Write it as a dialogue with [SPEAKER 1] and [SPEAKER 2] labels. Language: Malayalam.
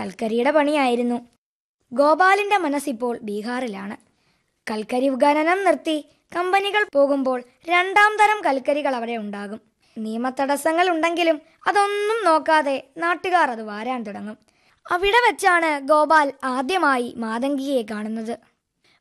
[SPEAKER 1] കൽക്കരിയുടെ പണിയായിരുന്നു. ഗോപാലിൻ്റെ മനസ്സിപ്പോൾ ബീഹാറിലാണ്. കൽക്കരി ഖനനം നിർത്തി കമ്പനികൾ പോകുമ്പോൾ രണ്ടാം തരം കൽക്കരികൾ അവിടെ ഉണ്ടാകും. നിയമതടസ്സങ്ങൾ ഉണ്ടെങ്കിലും അതൊന്നും നോക്കാതെ നാട്ടുകാർ അത് വാരാൻ തുടങ്ങും. അവിടെ വെച്ചാണ് ഗോപാൽ ആദ്യമായി മാതങ്കിയെ കാണുന്നത്.